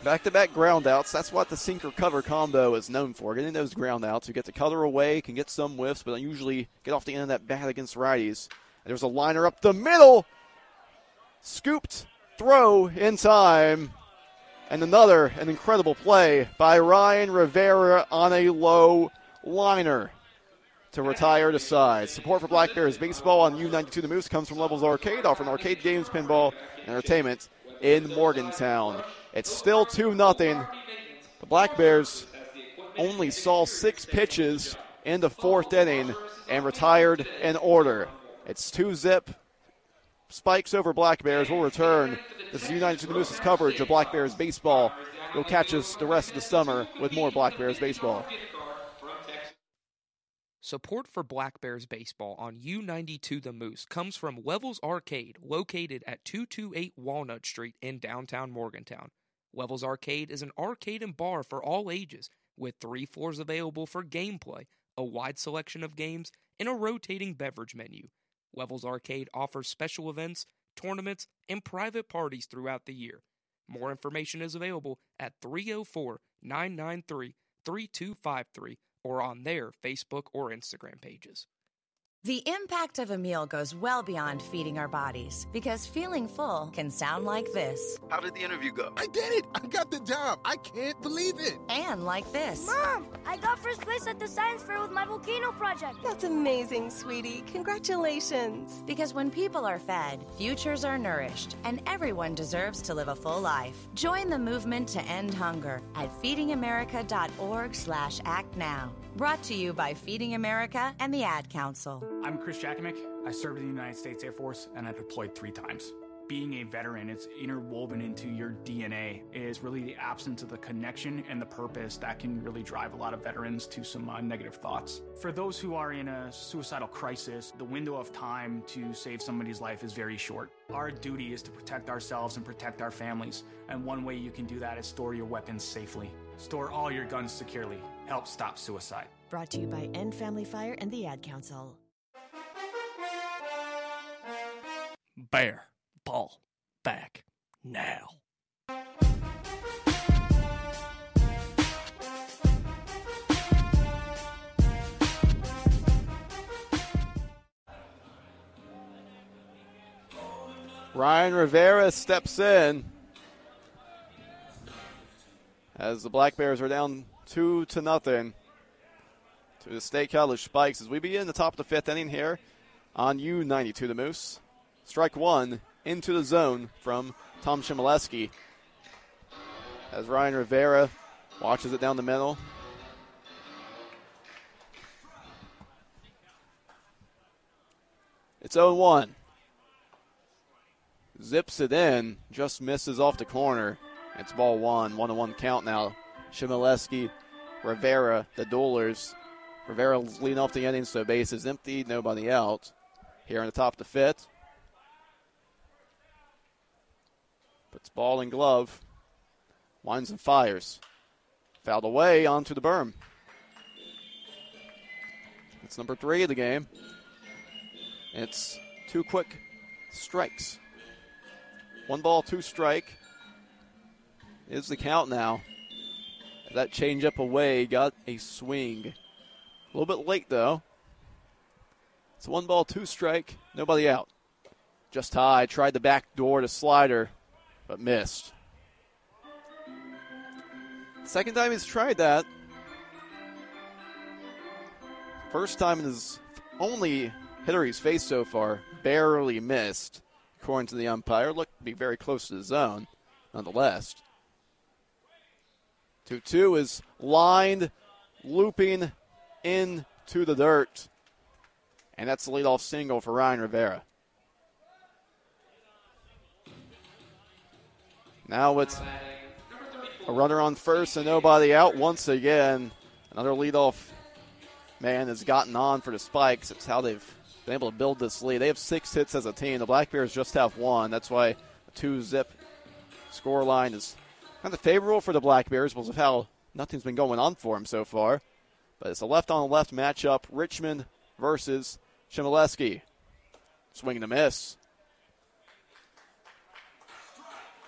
Back-to-back ground outs. That's what the sinker-cover combo is known for, getting those ground outs. You get the color away, can get some whiffs, but usually get off the end of that bat against righties. There's a liner up the middle. Scooped throw in time. And an incredible play by Ryan Rivera on a low liner to retire to side. Support for Black Bears baseball on U92 The Moose comes from Levels Arcade, offering arcade games, pinball, and entertainment in Morgantown. It's still 2-0. The Black Bears only saw 6 pitches in the 4th inning and retired in order. It's 2-zip. Spikes over Black Bears will return. This is U92 The Moose's coverage of Black Bears baseball. You'll catch us the rest of the summer with more Black Bears baseball. Support for Black Bears baseball on U92 The Moose comes from Levels Arcade, located at 228 Walnut Street in downtown Morgantown. Levels Arcade is an arcade and bar for all ages, with 3 floors available for gameplay, a wide selection of games, and a rotating beverage menu. Levels Arcade offers special events, tournaments, and private parties throughout the year. More information is available at 304-993-3253 or on their Facebook or Instagram pages. The impact of a meal goes well beyond feeding our bodies, because feeling full can sound like this. How did the interview go? I did it! I got the job! I can't believe it! And like this. Mom, I got first place at the science fair with my volcano project. That's amazing, sweetie. Congratulations. Because when people are fed, futures are nourished, and everyone deserves to live a full life. Join the movement to end hunger at feedingamerica.org/act now. Brought to you by Feeding America and the Ad Council. I'm Chris Jakovic. I served in the United States Air Force, and I deployed 3 times. Being a veteran, it's interwoven into your DNA. It is really the absence of the connection and the purpose that can really drive a lot of veterans to some negative thoughts. For those who are in a suicidal crisis, the window of time to save somebody's life is very short. Our duty is to protect ourselves and protect our families, and one way you can do that is store your weapons safely. Store all your guns securely. Help stop suicide. Brought to you by End Family Fire and the Ad Council. Bear ball back now. Ryan Rivera steps in as the Black Bears are down 2-0 to the State College Spikes as we begin the top of the 5th inning here on U92 The Moose. Strike 1 into the zone from Tom Chmielewski as Ryan Rivera watches it down the middle. It's 0-1. Zips it in, just misses off the corner. It's ball 1, 1-1 count now. Chmielewski, Rivera, the duelers. Rivera leading off the inning, so base is empty, nobody out. Here on the top of the 5th. Puts ball and glove. Winds and fires. Fouled away onto the berm. It's number 3 of the game. It's 2 quick strikes. 1 ball, 2 strike is the count now. That changeup away got a swing. A little bit late, though. It's 1 ball, 2 strike, nobody out. Just high, tried the back door to slider, but missed. Second time he's tried that. First time in his only hitter he's faced so far, barely missed. According to the umpire, looked to be very close to the zone, nonetheless. 2-2 is lined, looping into the dirt. And that's the leadoff single for Ryan Rivera. Now it's a runner on first and nobody out once again. Another leadoff man has gotten on for the Spikes. It's how they've been able to build this lead. They have 6 hits as a team. The Black Bears just have 1. That's why a 2-zip scoreline is kind of favorable for the Black Bears because of how nothing's been going on for them so far. But it's a left-on-left matchup. Richmond versus Chmielewski. Swing and a miss.